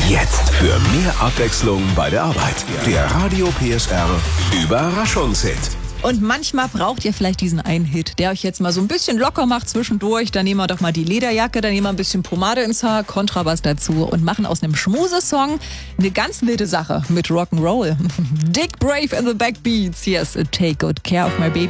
Jetzt für mehr Abwechslung bei der Arbeit. Der Radio PSR Überraschungshit. Und manchmal braucht ihr vielleicht diesen einen Hit, der euch jetzt mal so ein bisschen locker macht zwischendurch. Dann nehmen wir doch mal die Lederjacke, dann nehmen wir ein bisschen Pomade ins Haar, Kontrabass dazu und machen aus einem Schmusesong eine ganz wilde Sache mit Rock'n'Roll. Dick Brave and the Backbeats. Yes, take good care of my baby.